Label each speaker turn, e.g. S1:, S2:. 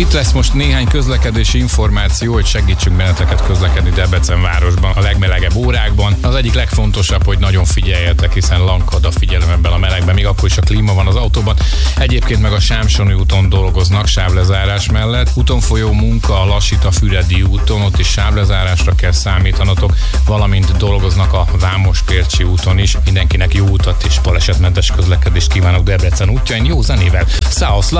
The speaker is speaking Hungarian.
S1: Itt lesz most néhány közlekedési információ, hogy segítsünk benneteket közlekedni Debrecen városban a legmelegebb órákban. Az egyik legfontosabb, hogy nagyon figyeljetek, hiszen lankad a figyelem ebben a melegben, még akkor is a klíma van az autóban. Egyébként meg a Sámsoni úton dolgoznak sávlezárás mellett. Úton folyó munka lassít a Füredi úton, ott is sávlezárásra kell számítanotok, valamint dolgoznak a Vámos-Pércsi úton is. Mindenkinek jó utat és balesetmentes közlekedést kívánok Debrecen útjain, jó zenével. South